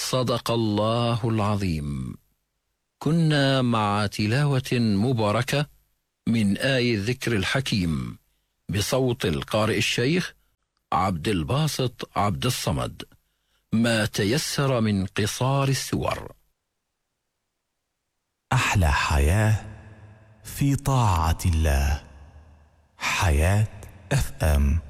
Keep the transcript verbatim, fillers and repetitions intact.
صدق الله العظيم. كنا مع تلاوة مباركة من آي الذكر الحكيم بصوت القارئ الشيخ عبد الباسط عبد الصمد، ما تيسر من قصار السور. أحلى حياة في طاعة الله. حياة اف ام.